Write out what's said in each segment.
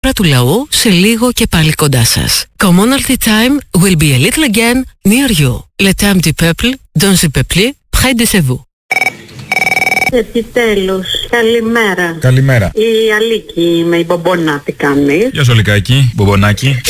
του λαού σε λίγο και πάλι κοντά σας. Commonalty time will be a little again near you. Le temps du peuple, dans le peuple, près de vous. Επιτέλους, καλημέρα. Καλημέρα. Η Αλίκη είμαι, η Μπομπονά, τι κάνεις? Γεια σου Αλικάκη, Μπομπονάκι.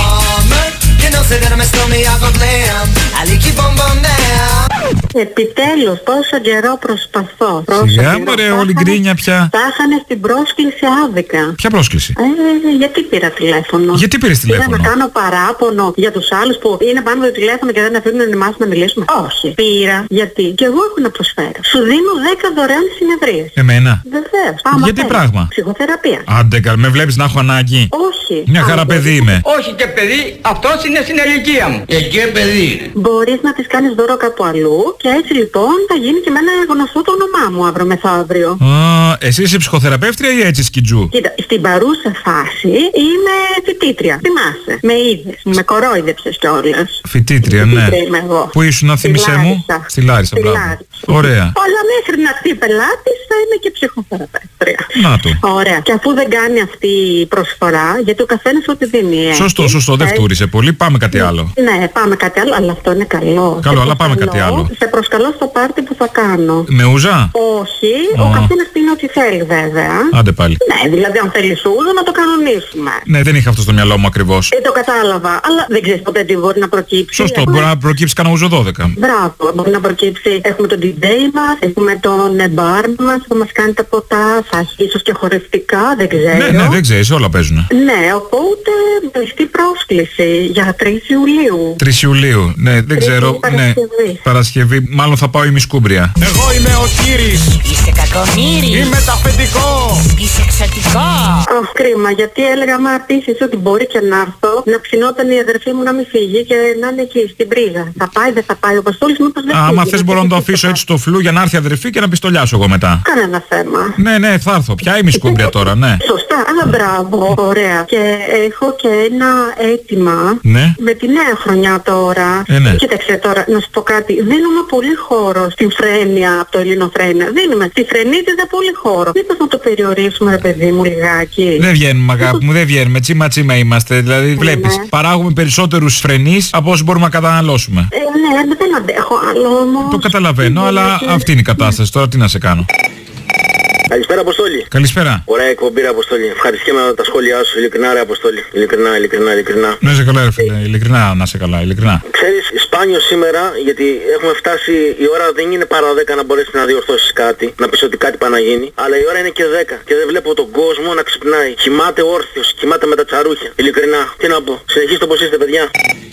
Επιτέλους, πόσο καιρό προσπαθώ. Σιγά μωρέ, όλη γκρίνια πια. Τα είχανε στην πρόσκληση άδικα. Ποια πρόσκληση? Γιατί πήρα τηλέφωνο? Γιατί πήρες τηλέφωνο? Πήγα να κάνω παράπονο για τους άλλους που είναι πάνω από το τηλέφωνο και δεν αφήνουν εμάς να μιλήσουμε. Όχι. Πήρα γιατί και εγώ έχω να προσφέρω. Σου δίνω 10 δωρεάν συνεδρίες. Εμένα? Βεβαίως. Γιατί θέλεις. πράγμα? Ψυχοθεραπεία. Άντε καλ, με βλέπεις να έχω ανάγκη? Όχι. Μια χαρά παιδί είμαι. Όχι και παιδί, αυτός είναι στην ηλικία μου. Και παιδί είναι. Μπορείς να της κάνεις δώρο κάπου αλλού και έτσι λοιπόν θα γίνει και με ένα γνωστό το όνομά μου αύριο μεθαύριο. Εσύ είσαι ψυχοθεραπεύτρια ή έτσι σκιτζού? Κοίτα, στην παρούσα φάση είμαι φοιτήτρια. Θυμάσαι. Με είδες. Με κορόιδεψες κιόλας. Φοιτήτρια, ναι. Είμαι εγώ. Πού ήσουν να θύμισέ μου? Στη Λάρισα, μπράβο. Ωραία. Αλλά μέχρι να έρθει πελάτης θα είμαι και ψυχοθεραπεύτρια. Να το. Ωραία. Και αφού δεν κάνει αυτή η προσφορά, γιατί ο καθένας ό,τι δίνει. Σωστό, δεν φτούρισε πολύ. Πάμε κάτι άλλο. Ναι, πάμε κάτι άλλο, αλλά αυτό είναι καλό. Καλό, αλλά πάμε κάτι άλλο. Σε προσκαλώ στο πάρτι που θα κάνω. Με ούζα? Όχι, ο καθένας πίνει ό,τι θέλει βέβαια. Άντε πάλι. Ναι, δηλαδή αν θέλει ούζα να το κανονίσουμε. Ναι, δεν είχα αυτό στο μυαλό μου ακριβώς. Το κατάλαβα, αλλά δεν ξέρεις ποτέ τι μπορεί να προκύψει. Σωστό, μπορεί να προκύψει κανένα ούζο 12. Μπράβο, μπορεί να προκύψει. Έχουμε τον DJ μας, έχουμε τον μπαρ μας που μας κάνει τα ποτά, θα έχει ίσως και χορευτικά, δεν ξέρω. Ναι, δεν ξέρεις, όλα παίζουνε. Ναι, οπότε κλειστή πρόσκληση για 3 Ιουλίου. 3 Ιουλίου, ναι, δεν ξέρω. Ναι, Παρασκευή, μάλλον θα πάω ημισκούμπρια. Εγώ είμαι ο Κύρις. Είσαι κακομοίρης. Είμαι ταφεντικό. Είσαι εξωτικό. Κρίμα, γιατί έλεγα μα πείσεις ότι μπορεί και να έρθω, να ψινόταν η αδερφή μου να μην φύγει και να είναι εκεί στην πρίζα. Θα πάει, δεν θα πάει ο Παστόλης, μήπως δεν φύγει. Άμα θες μπορώ να το αφήσω έτσι στο φλου για να έρθει η αδερφή και να πιστολιάσω εγώ μετά. Κανένα θέμα. Ναι, θα έρθω. Πια ημισκούμπρια τώρα, ναι. Σωστά, αλλά μπράβο, ωραία. Και έχω και ένα αίτημα. Ναι. Με τη νέα χρονιά τώρα. Ναι. Κοίταξε τώρα, να σου πω κάτι. Δίνουμε πολύ χώρο στην Φρένεια, από το Ελληνοφρένεια. Δίνουμε. Στη Φρενίτιδα πολύ χώρο. Μήπως να το περιορίσουμε, ρε παιδί μου, λιγάκι. Δεν βγαίνουμε, αγάπη μου, δεν βγαίνουμε. Τσίμα είμαστε. Δηλαδή, βλέπεις, παράγουμε περισσότερους φρενείς από όσοι μπορούμε να καταναλώσουμε. Ναι, δεν αντέχω άλλο όμως. Το καταλαβαίνω, αλλά αυτή είναι η κατάσταση. Τώρα τι να σε κάνω. Καλησπέρα Αποστόλη. Καλησπέρα. Ωραία εκπομπή ρε Αποστόλη. Ευχαριστούμε με τα σχόλιά σου. Ειλικρινά ρε Αποστόλη. Ειλικρινά. Να είσαι καλά ρε φίλε. Ειλικρινά να είσαι καλά. Ειλικρινά. Ξέρεις, σπάνιο σήμερα, γιατί έχουμε φτάσει, η ώρα δεν είναι παρά 10 να μπορέσεις να διορθώσεις κάτι, να πεις ότι κάτι πάει να γίνει, αλλά η ώρα είναι και 10 και δεν βλέπω τον κόσμο να ξυπνάει. Κοιμάται όρθιος, κοιμάται με τα τσαρούχια. Ειλικρινά. Τι να πω. Συνεχίστε όπως είστε παιδιά.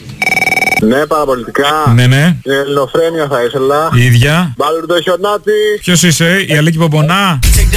Ναι, παραπολιτικά. Ναι. Ελληνοφρένεια θα ήθελα. Η ίδια. Μπάλουρ το χιονάτι. Ποιος είσαι, η Αλίκη Μπομπονά?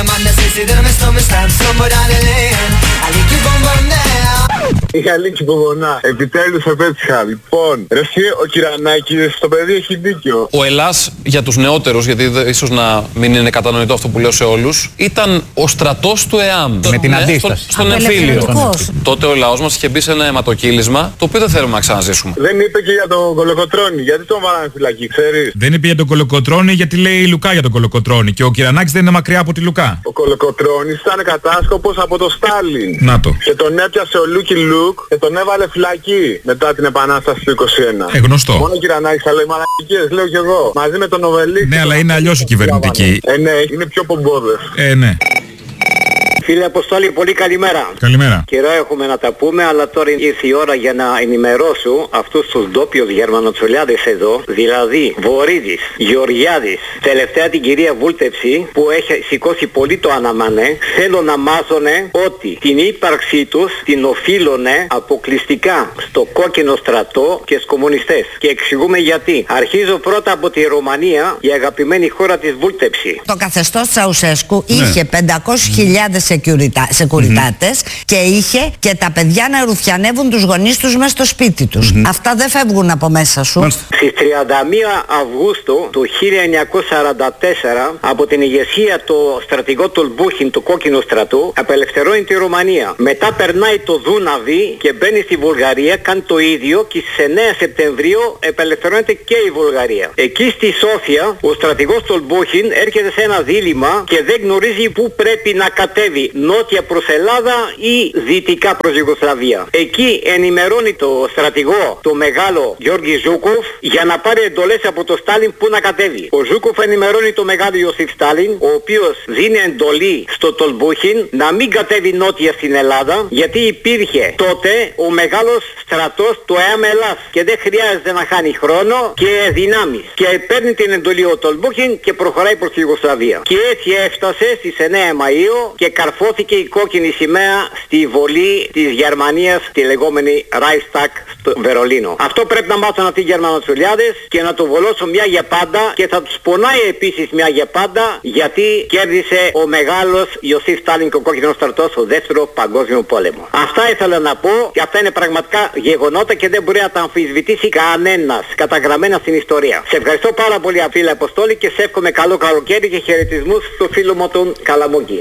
Η Αλίκη Μπομπονά. Επιτέλους επέτυχα. Λοιπόν, ρε εσύ, ο Κυρανάκης, το παιδί έχει δίκιο. Ο Ελλάς για τους νεότερους, γιατί ίσως να μην είναι κατανοητό αυτό που λέω σε όλους, ήταν ο στρατός του ΕΑΜ. Με την αντίσταση. Στον εμφύλιο. Τότε ο λαός μας είχε μπει σε ένα αιματοκύλισμα, το οποίο δεν θέλουμε να ξαναζήσουμε. Δεν είπε και για τον Κολοκοτρώνη. Γιατί τον βάλανε φυλακή, ξέρεις? Δεν είπε για τον Κολοκοτρώνη γιατί λέει η Λουκά για τον Κολοκοτρώνη. Και ο Κυρανάκης δεν είναι μακριά από τη Λουκά. Ο Κολοκοτρώνης ήταν κατάσκοπος από το Στάλιν. Να το. Και τον έπιασε ο Λούκι Λουκ και τον έβαλε φυλακή μετά την επανάσταση του 21. Γνωστό. Μόνο ο Κυρανάκης θα λέει μαλακίες, λέω κι εγώ. Μαζί με τον Οβελίξ. Ναι, αλλά είναι αλλιώς η κυβερνητική. Ναι, είναι πιο πομπόδες. Ναι. Φίλε Αποστόλη, πολύ καλημέρα. Καλημέρα. Καιρό έχουμε να τα πούμε, αλλά τώρα ήρθε η ώρα για να ενημερώσω αυτούς τους ντόπιους γερμανοτσολιάδες εδώ, δηλαδή Βορύδης, Γεωργιάδης, τελευταία την κυρία Βούλτεψη που έχει σηκώσει πολύ το αναμανέ, θέλω να μάθουνε ότι την ύπαρξή τους την οφείλωνε αποκλειστικά στο κόκκινο στρατό και στους κομμουνιστές. Και εξηγούμε γιατί. Αρχίζω πρώτα από τη Ρωμανία, η αγαπημένη χώρα της Βούλτεψη. Το καθεστώς Τσαουσέσκου είχε 500.000 σεκουριτάτες και είχε και τα παιδιά να ρουφιανεύουν τους γονείς τους μέσα στο σπίτι τους. Αυτά δεν φεύγουν από μέσα σου. Στις 31 Αυγούστου του 1944 από την ηγεσία του στρατηγό Τολμπούχιν του κόκκινου στρατού απελευθερώνει τη Ρωμανία. Μετά περνάει το Δούναβι και μπαίνει στη Βουλγαρία, κάνει το ίδιο και στις 9 Σεπτεμβρίου απελευθερώνεται και η Βουλγαρία. Εκεί στη Σόφια ο στρατηγός Τολμπούχιν έρχεται σε ένα δίλημμα και δεν γνωρίζει πού πρέπει να κατέβει. κατέβει νότια προς Ελλάδα ή δυτικά προς Ιουγκοσλαβία. Εκεί ενημερώνει το στρατηγό, το μεγάλο Γιώργη Ζούκοφ, για να πάρει εντολές από το Στάλιν που να κατέβει. Ο Ζούκοφ ενημερώνει το μεγάλο Ιωσήφ Στάλιν, ο οποίος δίνει εντολή στο Τολμπούχιν να μην κατέβει νότια στην Ελλάδα, γιατί υπήρχε τότε ο μεγάλος στρατός του ΕΑΜ Ελλάς και δεν χρειάζεται να χάνει χρόνο και δυνάμεις. Και παίρνει την εντολή ο Τολμπούχιν και προχωράει προς τη Ιουγκοσλαβία. Και έτσι έφτασε στις 9 Μαΐου και καρφώθηκε η κόκκινη σημαία στη βολή της Γερμανίας, τη λεγόμενη Reichstag στο Βερολίνο. Αυτό πρέπει να μάθουν αυτοί οι Γερμανοτσολιάδες και να το βολώσουν μια για πάντα, και θα τους πονάει επίσης μια για πάντα, γιατί κέρδισε ο μεγάλος Ιωσήφ Στάλιν και ο κόκκινος στρατός στο δεύτερο παγκόσμιο πόλεμο. Αυτά ήθελα να πω, και αυτά είναι πραγματικά γεγονότα και δεν μπορεί να τα αμφισβητήσει κανένας, καταγραμμένα στην ιστορία. Σε ευχαριστώ πάρα πολύ, φίλε Αποστόλη, και σε εύχομαι καλό καλοκαίρι και χαιρετισμούς στο φίλο μου τον Καλαμούκη.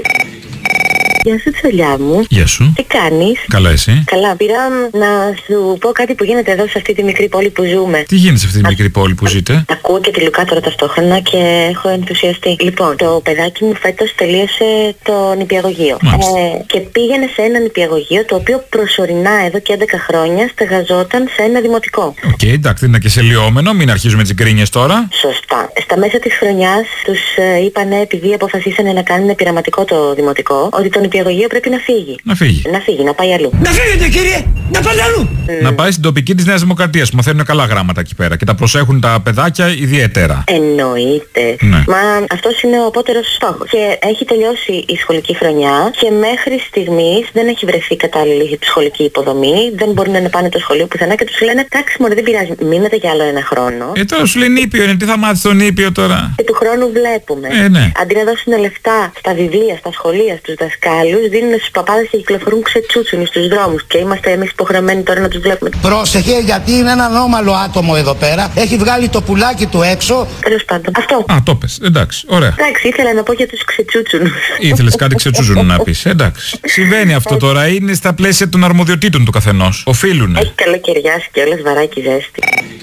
Γεια σου, Τσολιά μου. Γεια σου. Τι κάνεις? Καλά, εσύ? Καλά, πήρα να σου πω κάτι που γίνεται εδώ σε αυτή τη μικρή πόλη που ζούμε. Τι γίνεται σε αυτή τη μικρή πόλη που ζείτε? Ακούω και τη Λουκά τώρα ταυτόχρονα και έχω ενθουσιαστεί. Λοιπόν, το παιδάκι μου φέτος τελείωσε το νηπιαγωγείο. Και πήγαινε σε ένα νηπιαγωγείο το οποίο προσωρινά εδώ και 11 χρόνια στεγαζόταν σε ένα δημοτικό. Οκ, εντάξει, είναι και σε λιόμενο, μην αρχίζουμε τις γκρίνιες τώρα. Σωστά. Στα μέσα της χρονιάς τους είπανε, επειδή αποφασίσανε να κάνουν πειραματικό το δημοτικό, ότι το νηπιαγωγείο πρέπει να φύγει. Να φύγει, να πάει αλλού. Να φύγετε, κύριε! Να πάτε αλλού! Να πάει στην τοπική της Νέας Δημοκρατίας που μαθαίνουν καλά γράμματα εκεί πέρα και τα προσέχουν τα παιδάκια ιδιαίτερα. Εννοείται. Ναι. Μα αυτός είναι ο απότερος στόχος. Και έχει τελειώσει η σχολική χρονιά και μέχρι στιγμής δεν έχει βρεθεί κατάλληλη σχολική υποδομή. Δεν μπορούν να πάνε το σχολείο πουθενά και τους λένε, εντάξει μωρέ, δεν πειράζει, μείνετε για άλλο ένα χρόνο. Τώρα σου λένε νήπιο είναι, τι θα μάθεις στον νήπιο τώρα? Και του χρόνου βλέπουμε. Ναι. Αντί να δώσουν λεφτά στα βιβλία, στα σχολεία, στους δασκάλους, δίνουν στους παπάδες και κυκλοφορούν ξετσούτσουνοι στους δρόμους. Και είμαστε εμείς υποχρεωμένοι τώρα να τους βλέπουμε. Πρόσεχε, γιατί είναι ένα ανώμαλο άτομο εδώ πέρα. Έχει βγάλει το πουλάκι του έξω. Τέλος πάντων. Αυτό. Α, το πες. Εντάξει, ωραία. Εντάξει, ήθελα να πω για τους ξετσούτσουνους. Ήθελες κάτι ξετσούτσουνου να πεις. Εντάξει. Συμβαίνει αυτό τώρα. Είναι στα πλαίσια των αρμοδιοτήτων του καθενός. Οφείλουνε. Έχει καλοκαιριάσει και όλες βαράκι ζέστη.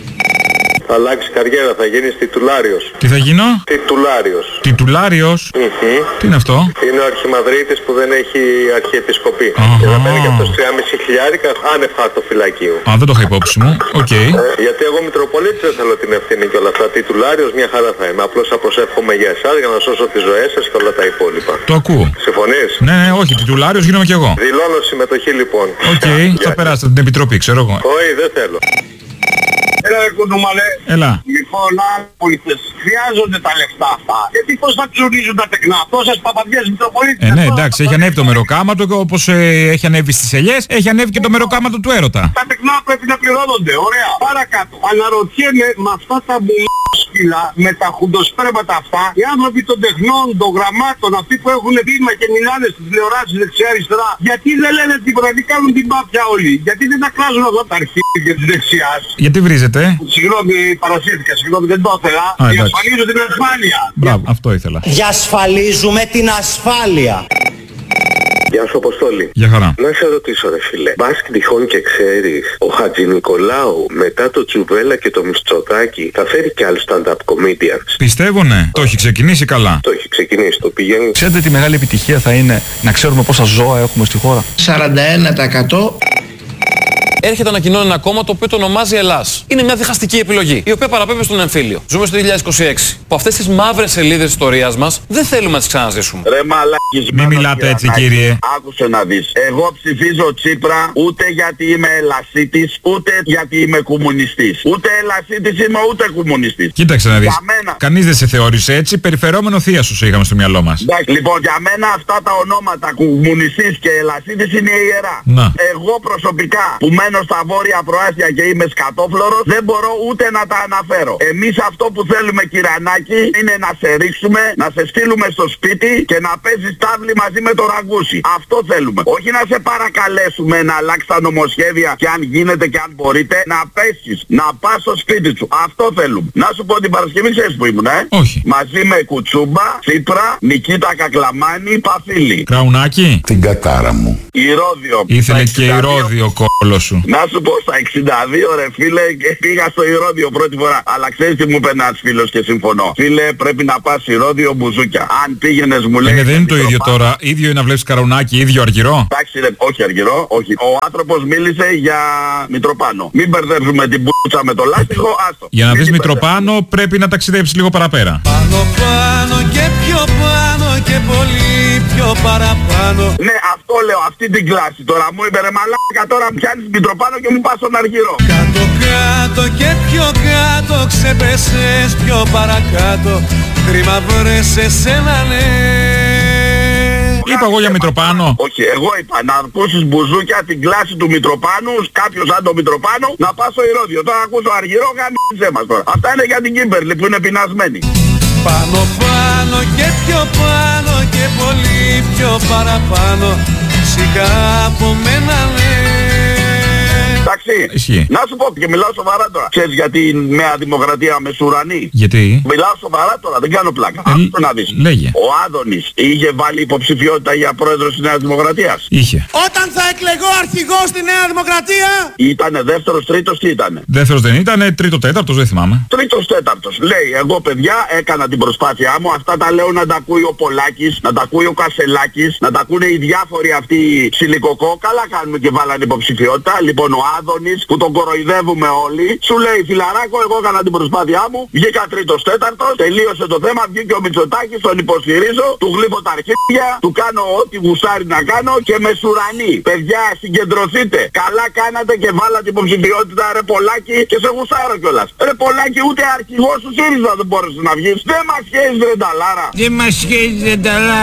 Θα αλλάξει καριέρα, θα γίνεις τιτουλάριος. Τι θα γίνω? Τιτουλάριος. Τιτουλάριος? Τι είναι αυτό? Είναι ο αρχιμανδρίτης που δεν έχει αρχιεπισκοπή. Και θα παίρνει και αυτός 3,5 χιλιάρικα άνευ χαρτοφυλακίου. Α, δεν το είχα υπόψη μου. Οκ. Γιατί εγώ Μητροπολίτης δεν θέλω την ευθύνη και όλα αυτά. Τιτουλάριος μια χαρά θα είμαι. Απλώς θα προσεύχομαι για εσάς για να σώσω τις ζωές σας και όλα τα υπόλοιπα. Το ακούω. Συμφωνείς? Ναι, όχι, τιτουλάριος γίνομαι κι εγώ. Δηλώνω συμμετοχή λοιπόν. Οκ, θα περάσετε την επιτροπή, ξέρω εγώ. Όχι, δεν θέλω. Έλα ρε κουνούμαλε. Έλα. Λοιπόν, πολίτες, χρειάζονται τα λεφτά αυτά. Γιατί πώς θα ψωνίζουν τα τεκνά? Τόσες παπαδιές Μητροπολίτες. Ναι, εντάξει, έχει ανέβει το μεροκάματο και όπως έχει ανέβει στις ελιές, έχει ανέβει και το μεροκάματο του έρωτα. Τα τεκνά πρέπει να πληρώνονται, ωραία. Παρακάτω. Αναρωτιέμαι με αυτά τα σκύλα, με τα χουντοσπρέματα αυτά, οι άνθρωποι των τεχνών, των γραμμάτων, αυτοί που έχουν βήμα και μιλάνε στις τηλεοράσεις δεξιά-αριστερά, γιατί δεν λένε τίποτα, γιατί κάνουν την πάπια όλοι? Γιατί δεν τα κράζουν αυτά τα αρχίδια της δεξιάς? Γιατί βρίζετε? Συγγνώμη, παρασύρθηκα, συγγνώμη, δεν το ήθελα. Διασφαλίζω την ασφάλεια. Μπράβο, αυτό ήθελα. Διασφαλίζουμε την ασφάλεια. Γεια σου Αποστόλη. Γεια χαρά. Να σε ρωτήσω ρε φίλε, πας τυχόν και ξέρεις, ο Χατζηνικολάου μετά το Τσουβέλα και το Μητσοτάκη θα φέρει και άλλους stand-up comedians? Πιστεύω ναι. Το έχει ξεκινήσει καλά. Το έχει ξεκινήσει, το πηγαίνει. Ξέρετε τι μεγάλη επιτυχία θα είναι να ξέρουμε πόσα ζώα έχουμε στη χώρα? 41%. Έρχεται ανακοινώνει ένα κόμμα το οποίο το ονομάζει Ελλάς. Είναι μια διχαστική επιλογή, η οποία παραπέμπει στον εμφύλιο. Ζούμε στο 2026. Που αυτές τις μαύρες σελίδες της ιστορίας μας δεν θέλουμε να τις ξαναζήσουμε. Ρε μαλάκης, μην μιλάτε έτσι κύριε. Άκουσε να δεις. Εγώ ψηφίζω Τσίπρα ούτε γιατί είμαι Ελλασίτης, ούτε γιατί είμαι κομμουνιστής. Ούτε Ελλασίτης είμαι, ούτε κομμουνιστής. Κοίταξε να δεις. Κανείς δεν σε θεώρησε έτσι, περιφερόμενο θεία σου είχαμε στο μυαλό μας. Εντάξει, λοιπόν, για μένα αυτά τα ονόματα κομμουνιστής και Ελλασίτης είναι ιερά. Να. Εγώ προσωπικά που μένω στα Βόρεια Προάστια και είμαι σκατόφλωρος, δεν μπορώ ούτε να τα αναφέρω. Εμείς αυτό που θέλουμε κυρανάκι είναι να σε ρίξουμε, να σε στείλουμε στο σπίτι και να παίζεις τάβλη μαζί με το ραγκούσι. Αυτό θέλουμε. Όχι να σε παρακαλέσουμε να αλλάξει τα νομοσχέδια και αν γίνεται και αν μπορείτε να πέσεις, να πας στο σπίτι σου. Αυτό θέλουμε. Να σου πω την Παρασκευή ξέρεις που ήμουν, Όχι. Μαζί με Κουτσούμπα, Τσίπρα, Νικήτα Κακλαμάνη, Παφίλη. Κραουνάκι. Την κατάρα μου. Ηρώδιο. Ήθελε και ηρώδιο κόλλο σου. σου. Να σου πω, στα 62 ρε φίλε, και πήγα στο Ηρώδειο πρώτη φορά. Αλλά ξέρεις τι μου είπε ένας φίλος και συμφωνώ. Φίλε, πρέπει να πας Ηρώδειο μπουζούκια. Αν πήγαινες μου λέει... δεν είναι το ίδιο τώρα. Ίδιο είναι να βλέπεις Καρουνάκι, ίδιο Αργυρό. Εντάξει ρε, όχι Αργυρό, όχι. Ο άνθρωπος μίλησε για Μητροπάνο. Μην μπερδεύουμε την πουτσα με το λάστιχο, άστο. Για να δεις Μητροπάνο πρέπει να ταξιδέψεις λίγο παραπέρα. Πάνω και πιο πάνω και πολύ πιο παραπάνω. Ναι, αυτό λέω, αυτή την κλάση. Τώρα μου είπε ρε μαλάκα, τώρα πιάνεις Μητροπάνο και μου πας στον Αργυρό. Κάτω κάτω και πιο κάτω, ξεπέσες πιο παρακάτω. Κρίμα βρες εσένα ναι. Είπα εγώ για Μητροπάνο. Όχι, εγώ είπα να ακούσεις μπουζούκια την κλάση του Μητροπάνου, κάποιος σαν το Μητροπάνο, να πας στο Ηρώδειο. Τώρα ακούσω Αργυρό, γάμισε μας τώρα. Αυτά είναι για την Κίμπερλι που είναι πεινασμένη. Πάνω πάνω και πιο πάνω και πολύ πιο παραπάνω. Σιγά από μένα ναι. Εντάξει, ισχύει. Να σου πω και μιλάω σοβαρά τώρα. Ξέρεις γιατί η Νέα Δημοκρατία Μεσουρανή? Γιατί? Μιλάω σοβαρά τώρα, δεν κάνω πλάκα. Άκου να δεις. Λέγε. Ο Άδωνης είχε βάλει υποψηφιότητα για πρόεδρος της Νέας Δημοκρατίας? Είχε. Όταν θα εκλεγώ αρχηγός στη Νέα Δημοκρατία. Ήτανε δεύτερος, τρίτος, τι ήτανε? Δεύτερος δεν ήτανε, τρίτο, τέταρτος, δεν θυμάμαι. Τρίτος, τέταρτος. Λέει, εγώ παιδιά έκανα την προσπάθειά μου, αυτά τα λέω να τα ακούει ο Πολάκης, να τα ακούει ο Κασελάκης, να τα ακούνε οι διάφοροι αυτοί ψιλικοκό. Καλά κάνουμε και βάλανε υποψηφιότητα. Λοιπόν, ο Άδωνης που τον κοροϊδεύουμε όλοι, σου λέει φιλαράκο, εγώ έκανα την προσπάθειά μου, βγήκα τρίτος, τέταρτος, τελείωσε το θέμα, βγήκε ο Μητσοτάκης, τον υποστηρίζω, του γλύφω τα αρχίδια, του κάνω ό,τι γουσάρει να κάνω και Μεσουρανή. Παιδιά, συγκεντρωθείτε. Καλά κάνατε και βάλατε υποψηφιότητα ρε Πολάκη και σε γουσάρω κιόλας. Ρε Πολάκη, ούτε αρχηγός του ΣΥΡΙΖΑ δεν μπόρεσε να βγεις. Δεν μας σχέζει ρε Νταλάρα. Δεν μας σχέζει ρε Νταλάρα.